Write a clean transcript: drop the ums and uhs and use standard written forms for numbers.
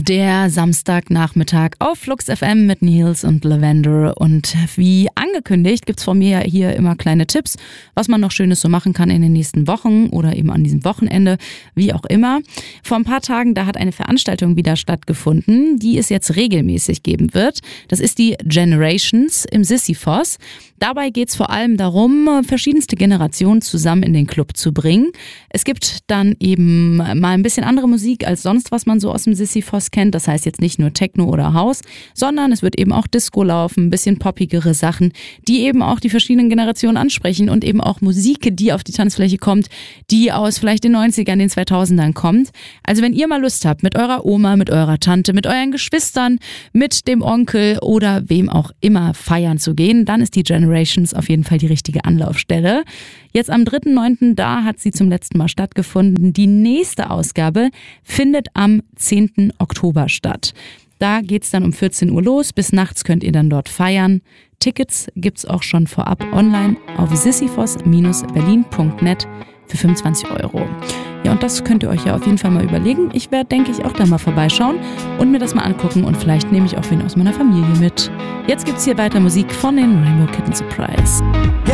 Der Samstagnachmittag auf Flux FM mit Nils und Lavender. Und wie angekündigt gibt's von mir hier immer kleine Tipps, was man noch Schönes so machen kann in den nächsten Wochen oder eben an diesem Wochenende, wie auch immer. Vor ein paar Tagen, da hat eine Veranstaltung wieder stattgefunden, die es jetzt regelmäßig geben wird. Das ist die Generations im Sisyphos. Dabei geht's vor allem darum, verschiedenste Generationen zusammen in den Club zu bringen. Es gibt dann eben mal ein bisschen andere Musik als sonst, was man so aus dem Sisyphos kennt. Das heißt jetzt nicht nur Techno oder House, sondern es wird eben auch Disco laufen, ein bisschen poppigere Sachen, die eben auch die verschiedenen Generationen ansprechen und eben auch Musik, die auf die Tanzfläche kommt, die aus vielleicht den 90ern, den 2000ern kommt. Also wenn ihr mal Lust habt, mit eurer Oma, mit eurer Tante, mit euren Geschwistern, mit dem Onkel oder wem auch immer feiern zu gehen, dann ist die Generations auf jeden Fall die richtige Anlaufstelle. Jetzt am 3.9., da hat sie zum letzten Mal stattgefunden. Die nächste Ausgabe findet am 10. Oktober statt. Da geht's dann um 14 Uhr los. Bis nachts könnt ihr dann dort feiern. Tickets gibt's auch schon vorab online auf sisyphos-berlin.net für 25 €. Ja, und das könnt ihr euch ja auf jeden Fall mal überlegen. Ich werde, denke ich, auch da mal vorbeischauen und mir das mal angucken und vielleicht nehme ich auch wen aus meiner Familie mit. Jetzt gibt's hier weiter Musik von den Rainbow Kitten Surprise.